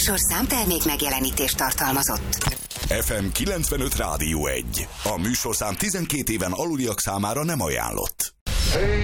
műsorszám termék megjelenítést tartalmazott. FM 95 Rádió 1. A műsorszám 12 éven aluliak számára nem ajánlott. Hey,